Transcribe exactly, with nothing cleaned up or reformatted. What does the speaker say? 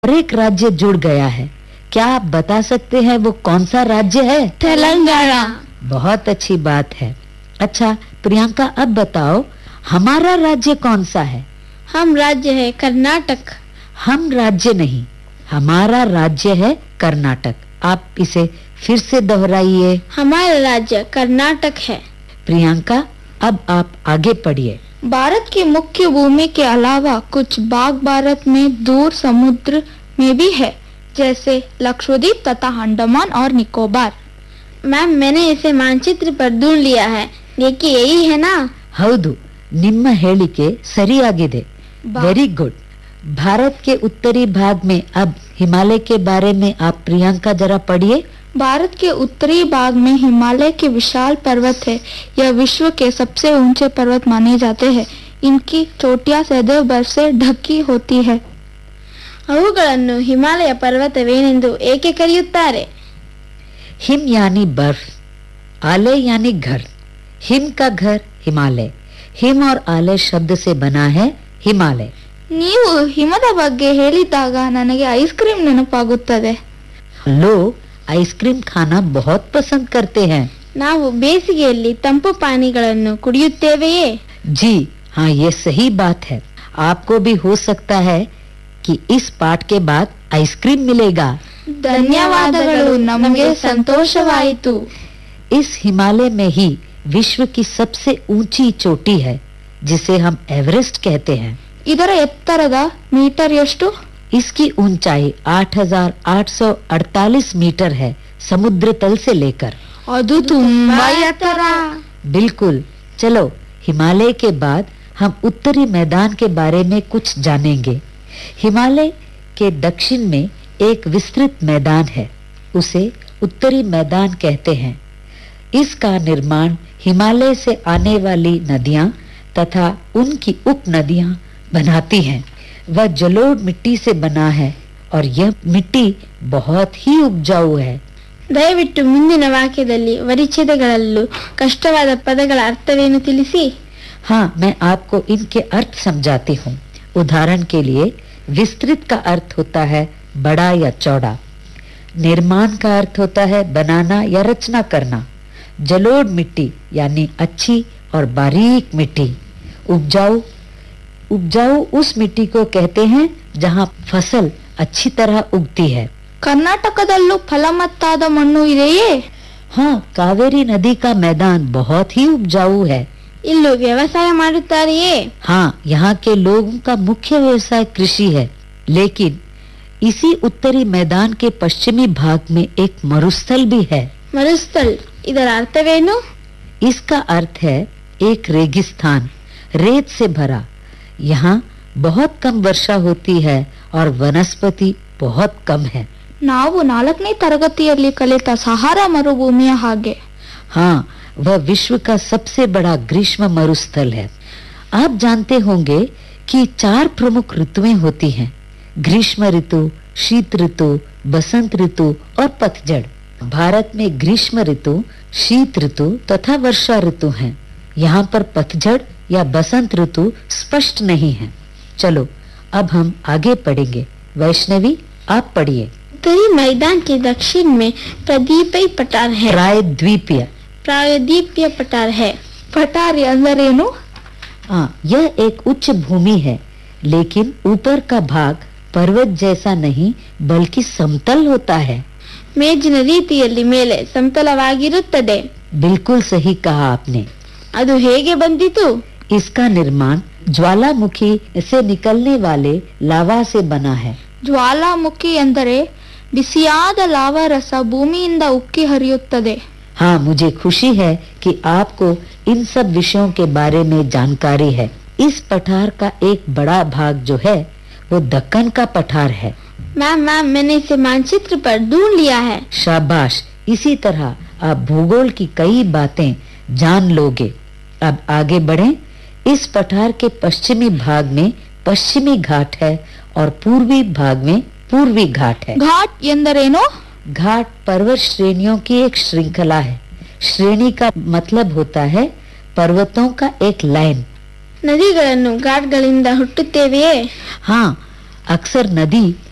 और एक राज्य जुड़ गया है। क्या आप बता सकते हैं वो कौन सा राज्य है? तेलंगाना। बहुत अच्छी बात है। अच्छा प्रियंका, अब बताओ हमारा राज्य कौन सा है? हम राज्य है कर्नाटक। हम राज्य नहीं, हमारा राज्य है कर्नाटक। आप इसे फिर से दोहराइए। हमारा राज्य कर्नाटक है। प्रियंका, अब आप आगे पढ़िए। भारत की मुख्य भूमि के अलावा कुछ भाग भारत में दूर समुद्र में भी है, जैसे लक्षद्वीप तथा अंडमान और निकोबार। मैम, मैंने इसे मानचित्र पर ढूंढ लिया है, देखिए यही है ना? ಹೌದು, ನಿಮ್ಮ ಹೇಳಿಕೆ ಸರಿಯಾಗಿದೆ। Very good. भारत के उत्तरी भाग में अब हिमालय के बारे में आप प्रियंका जरा पढ़िए। भारत के उत्तरी भाग में हिमालय के विशाल पर्वत है। यह विश्व के सबसे ऊंचे पर्वत माने जाते हैं। इनकी चोटियां सदैव बर्फ से ढकी होती है। ಅವುಗಳನ್ನು ಹಿಮಾಲಯ ಪರ್ವತವೇನೆಂದು ಏಕೆ ಕರೆಯುತ್ತಾರೆ? हिम यानी बर्फ, आलय यानी घर। हिम का घर हिमालय। हिम और आलय शब्द से बना है हिमालय। ನೀವು ಹಿಮದ ಬಗ್ಗೆ ಹೇಳಿದಾಗ ನನಗೆ ಐಸ್ ಕ್ರೀಮ್ ನೆನಪಾಗುತ್ತದೆ। लोग आइसक्रीम खाना बहुत पसंद करते हैं। ನಾವು ಬೇಸಿಗೆಯಲ್ಲಿ ತಂಪು ಪಾನೀಯಗಳನ್ನು ಕುಡಿಯುತ್ತೇವೆಯೇ? जी हाँ, ये सही बात है। आपको भी हो सकता है कि इस पाठ के बाद आइसक्रीम मिलेगा। ಧನ್ಯವಾದಗಳು, ನಮಗೆ ಸಂತೋಷವಾಯಿತು। इस हिमालय में ही विश्व की सबसे ऊंची चोटी है, जिसे हम एवरेस्ट कहते हैं। ಇದರ ಎತ್ತರದ ಮೀಟರ್ ಎಷ್ಟು? इसकी ऊंचाई आठ हजार आठ सौ अड़तालीस मीटर है, समुद्र तल से लेकर। ಅದು ತುಂಬಾ ಎತ್ತರ। बिल्कुल। चलो, हिमालय के बाद हम उत्तरी मैदान के बारे में कुछ जानेंगे। हिमालय के दक्षिण में एक विस्तृत मैदान है, उसे उत्तरी मैदान कहते हैं। इसका निर्माण हिमालय से आने वाली नदियां तथा उनकी उप नदियां बनाती हैं। वह जलोढ़ मिट्टी से बना है और यह मिट्टी बहुत ही उपजाऊ है। ದಯವಿಟ್ಟು ಮುಂದಿನ ವಾಕ್ಯದಲ್ಲಿ ಪರಿಚ್ಛೇದಗಳಲ್ಲೂ ಕಷ್ಟವಾದ ಪದಗಳ ಅರ್ಥವೇನು ತಿಳಿಸಿ। हाँ, मैं आपको इनके अर्थ समझाती हूँ। उदाहरण के लिए, विस्तृत का अर्थ होता है बड़ा या चौड़ा। निर्माण का अर्थ होता है बनाना या रचना करना। जलोढ़ मिट्टी यानी अच्छी और बारीक मिट्टी। उपजाऊ उपजाऊ उस मिट्टी को कहते हैं जहाँ फसल अच्छी तरह उगती है। ಕರ್ನಾಟಕದಲ್ಲೂ ಫಲವತ್ತಾದ ಮಣ್ಣು ಇದೆಯೇ? हाँ, कावेरी नदी का मैदान बहुत ही उपजाऊ है। ಇಲ್ಲೂ ವ್ಯವಸಾಯ ಮಾಡುತ್ತಾರೆಯೇ? हाँ, यहाँ के लोगों का मुख्य व्यवसाय कृषि है। लेकिन इसी उत्तरी मैदान के पश्चिमी भाग में एक मरुस्थल भी है। ಮರುಸ್ಥಲ್, ಇದರ ಅರ್ಥವೇನು? इसका अर्थ है एक रेगिस्तान, रेत से भरा। यहाँ बहुत कम वर्षा होती है और वनस्पति बहुत कम है। ನಾವು ನಾಲ್ಕನೇ ತರಗತಿಯಲ್ಲಿ ಕಲಿತ ಸಹಾರಾ ಮರುಭೂಮಿಯ ಹಾಗೆ। हाँ, वह विश्व का सबसे बड़ा ग्रीष्म मरुस्थल है। आप जानते होंगे कि चार प्रमुख ऋतुएं होती हैं: ग्रीष्म ऋतु, शीत ऋतु, बसंत ऋतु और पतझड़। भारत में ग्रीष्म ऋतु, शीत ऋतु तथा वर्षा ऋतु हैं। यहाँ पर पतझड़ या बसंत ऋतु स्पष्ट नहीं है। चलो, अब हम आगे पढ़ेंगे। वैष्णवी, आप पढ़िए। उत्तरी मैदान के दक्षिण में प्रदीपी पठार है। प्रायद्वीपीय प्रायद्वीपीय पठार है। पठार अंदरेनु? हाँ, यह एक उच्च भूमि है, लेकिन ऊपर का भाग पर्वत जैसा नहीं बल्कि समतल होता है। ಮೇಜಿನ ರೀತಿಯಲ್ಲಿ ಮೇಲೆ ಸಮತಲವಾಗಿರುತ್ತದೆ। बिल्कुल सही कहा आपने। ಅದು ಹೇಗೆ ಬಂದಿತು? इसका निर्माण ज्वालामुखी से निकलने वाले लावा से बना है। ಜ್ವಾಲಾಮುಖಿ ಎಂದರೆ ಬಿಸಿಯಾದ ಲಾವಾ ರಸ ಭೂಮಿಯಿಂದ ಉಕ್ಕಿ ಹರಿಯುತ್ತದೆ। हाँ, मुझे खुशी है कि आपको इन सब विषयों के बारे में जानकारी है। इस पठार का एक बड़ा भाग जो है वो दक्कन का पठार है। मैम मैम मैंने इसे मानचित्र पर ढूंढ लिया है। शाबाश, इसी तरह आप भूगोल की कई बातें जान लोगे। अब आगे बढ़ें। इस पठार के पश्चिमी भाग में पश्चिमी घाट है और पूर्वी भाग में पूर्वी घाट है। घाट ಎಂದರೇನು? घाट पर्वत श्रेणियों की एक श्रृंखला है। श्रेणी का मतलब होता है पर्वतों का एक लाइन। ನದಿಗಳನ್ನು ಘಾಟ್ಗಳಿಂದ ಹುಟ್ಟುತ್ತೇವೆಯೇ? हाँ, अक्सर नदी